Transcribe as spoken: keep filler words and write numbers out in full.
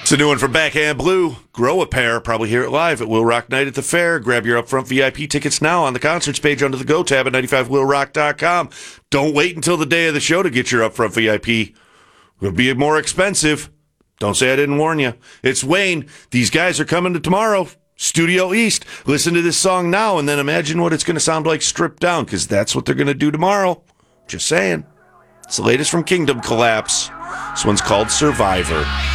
It's a new one from Backhand Blue. Grow a pair. Probably hear it live at Will Rock Night at the Fair. Grab your upfront V I P tickets now on the concerts page under the Go tab at ninety-five will rock dot com. Don't wait until the day of the show to get your upfront V I P. It'll be more expensive. Don't say I didn't warn you. It's Wayne. These guys are coming to tomorrow. Studio East. Listen to this song now and then imagine what it's going to sound like stripped down, because that's what they're going to do tomorrow. Just saying. It's the latest from Kingdom Collapse. This one's called Survivor.